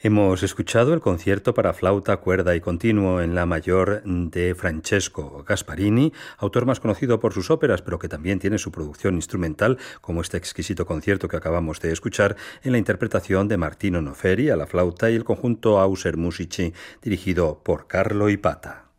Hemos escuchado el concierto para flauta, cuerda y continuo en la mayor de Francesco Gasparini, autor más conocido por sus óperas, pero que también tiene su producción instrumental, como este exquisito concierto que acabamos de escuchar, en la interpretación de Martino Noferi a la flauta y el conjunto Auser Musici, dirigido por Carlo Ipata.